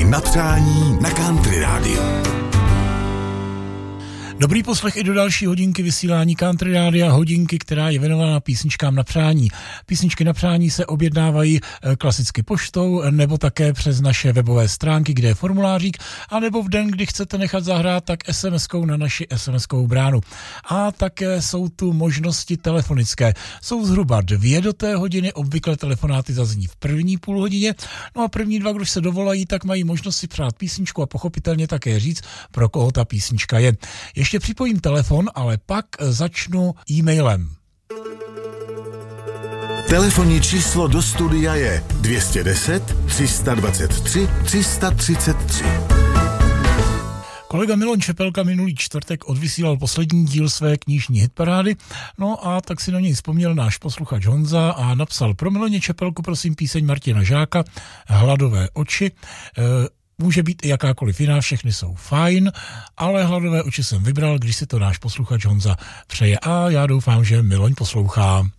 na přání na Country Rádiu. Dobrý poslech i do další hodinky vysílání Country Rádia, hodinky, která je věnovaná písničkám na přání. Písničky na přání se objednávají klasicky poštou, nebo také přes naše webové stránky, kde je formulářík, anebo v den, kdy chcete nechat zahrát, tak SMS-kou na naši SMS-kovou bránu. A také jsou tu možnosti telefonické. Jsou zhruba 2 do té hodiny, obvykle telefonáty zazní v první půlhodině, no a první 2, když se dovolají, tak mají možnost si přát písničku a pochopitelně také říct, pro koho ta písnička je. Ještě připojím telefon, ale pak začnu e-mailem. Telefonní číslo do studia je 210 323 333. Kolega Milan Čepelka minulý čtvrtek odvysílal poslední díl své knižní hitparády, no a tak si na něj vzpomněl náš posluchač Honza a napsal: pro Milaně Čepelku prosím píseň Martina Žáka Hladové oči. Může být i jakákoliv jiná, všechny jsou fajn, ale Hladové oči jsem vybral, když si to náš posluchač Honza přeje, a já doufám, že Miloň poslouchá.